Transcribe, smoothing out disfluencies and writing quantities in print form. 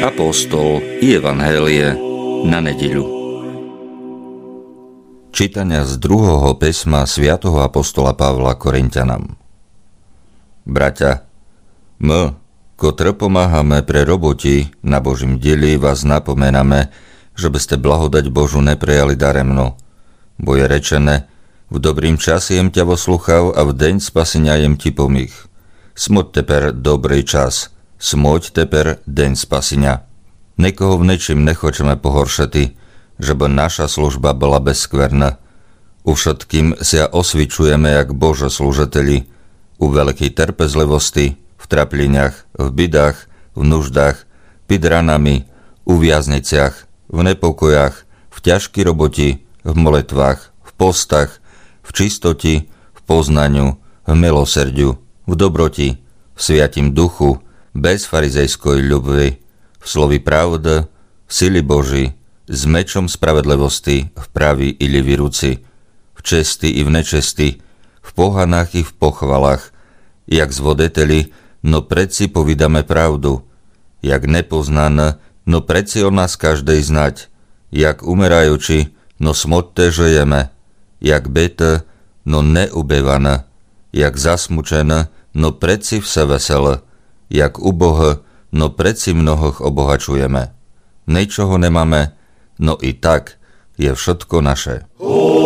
Apoštol i evanhélie na nedeľu. Čítania z 2. písma svätého apoštola Pavla Korinťanom. Bratia, my, ktorí pomáhame pre roboti na Božím dieli, vás napomenáme, že by ste blahodať Božu neprijali daremno. Bo je rečené, v dobrým čase jem ťa posluchal a v deň spasenia jem ti pomých. Smoď teper dobrý čas, smoď teper deň spasenia. Nikoho v ničím nechočeme pohoršati, že by naša služba bola bezskverná. U všetkým sa osvičujeme jak Bože služiteli, u veľkej trpezlivosti, v trapleniach, v bidách, v nuždách, pід ranami, u viazniciach, v nepokojach, v ťažkej roboti, v moletvách, v postach, v čistoti, v poznaniu, v milosrdiu, v dobroti, v sviatim duchu, bez farizejskoj ľubvi, v slovi pravdy, v sili Boží, s mečom spravedlivosti v praví i ľavej ruci, v česti i v nečesti, v pohanách i v pochvalách, jak zvodeteli, no predsi povídame pravdu, jak nepoznané, no predsi o nás každej znať, jak umerajúči, no smotté žejeme, jak bete, no neubevané, jak zasmučené, no predsi vse veselé, jak ubohé, no predsi mnohoch obohačujeme. Ničoho nemáme, no i tak je všetko naše.